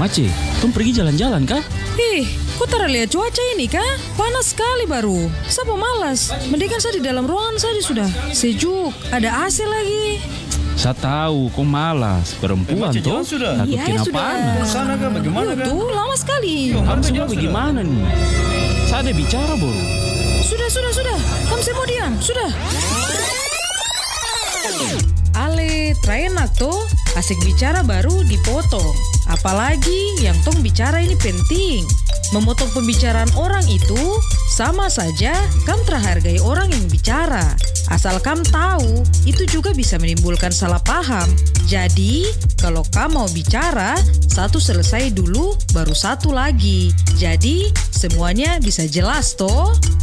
Mace, tom pergi jalan-jalan kah? Ih, kok tara lihat cuaca ini kah? Panas sekali baru. Siapa malas? Mendingan saya di dalam ruangan saja sudah. Sejuk, ada AC lagi. Saya tahu, kok malas. Perempuan toh, sudah. takut Iya, kena sudah. panas. Sana kah? Bagaimana kah? Tuh, lama sekali. Kamu semua bagaimana nih? Saya ada bicara, Boru. Sudah. Kamu saya mau diam, sudah. Ale, enak toh. Asik bicara baru dipotong. Apalagi yang tong bicara ini penting. Memotong pembicaraan orang itu sama saja kamu terhargai orang yang bicara. Asal kamu tahu, itu juga bisa menimbulkan salah paham. Jadi, kalau kamu mau bicara, satu selesai dulu, baru satu lagi. Jadi, semuanya bisa jelas toh.